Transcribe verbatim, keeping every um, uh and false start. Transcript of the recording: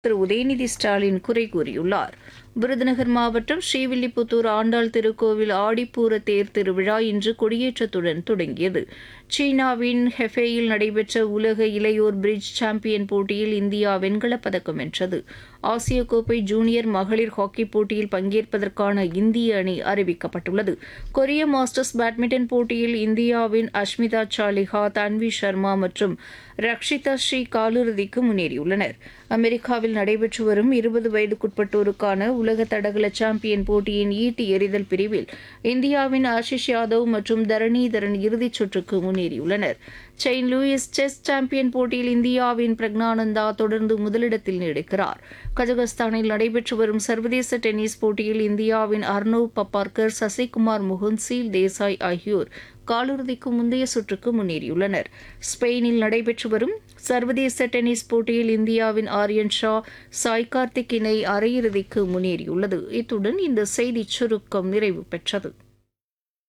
திரு உதயநிதி ஸ்டாலின் குறை கூறியுள்ளார். விருதுநகர் மாவட்டம் ஸ்ரீவில்லிபுத்தூர் ஆண்டாள் திருக்கோவில் ஆடிப்பூர தேர் திருவிழா இன்று கொடியேற்றத்துடன் தொடங்கியது. சீனாவின் ஹெஃபேயில் நடைபெற்ற உலக இளையோர் பிரிட்ஜ் சாம்பியன் போட்டியில் இந்தியா வெண்கலப் பதக்கம் வென்றது. ஆசிய கோப்பை ஜூனியர் மகளிர் ஹாக்கி போட்டியில் பங்கேற்பதற்கான இந்திய அணி அறிவிக்கப்பட்டுள்ளது. கொரிய மாஸ்டர்ஸ் பேட்மிண்டன் போட்டியில் இந்தியாவின் அஷ்மிதா சாலிஹா, தன்வி சர்மா மற்றும் ரக்ஷிதா ஸ்ரீ காலிறுதிக்கு முன்னேறியுள்ளனர். அமெரிக்காவில் நடைபெற்று வரும் இருபது வயதுக்குட்பட்டோருக்கான உலக தடகள சாம்பியன் போட்டியின் ஈட்டி எறிதல் பிரிவில் இந்தியாவின் ஆஷிஷ் யாதவ் மற்றும் தரணீதரன் இறுதிச் சுற்றுக்கு முன்னேறியுள்ளனர். செயின்ட் லூயிஸ் செஸ் சாம்பியன் போட்டியில் இந்தியாவின் பிரக்னானந்தா தொடர்ந்து முதலிடத்தில் நீடிக்கிறார். கஜகஸ்தானில் நடைபெற்று வரும் சர்வதேச டென்னிஸ் போட்டியில் இந்தியாவின் அர்னவ் பப்பார்கர், சசிகுமார் முகுந்த், சீல் தேசாய் ஆகியோர் காலிறுதிக்கு முந்தைய சுற்றுக்கு முன்னேறியுள்ளனர். ஸ்பெயினில் நடைபெற்று வரும் சர்வதேச டென்னிஸ் போட்டியில் இந்தியாவின் ஆரியன் ஷா, சாய் கார்த்திக் இணை அரையிறுதிக்கு முன்னேறியுள்ளது. இத்துடன் இந்த செய்திச் சுருக்கம் நிறைவு பெற்றது.